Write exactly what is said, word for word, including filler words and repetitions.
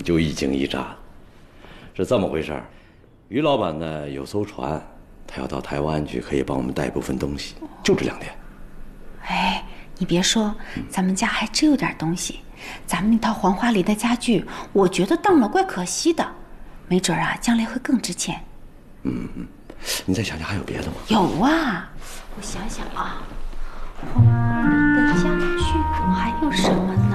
就一惊一乍的。是这么回事儿，于老板呢有艘船，他要到台湾去，可以帮我们带部分东西，就这两天。 哎，你别说，咱们家还真有点东西。咱们那套黄花梨的家具，我觉得当了怪可惜的，没准啊，将来会更值钱。 嗯嗯，你再想想还有别的吗？ 有啊，我想想啊，黄花梨的家具还有什么呢？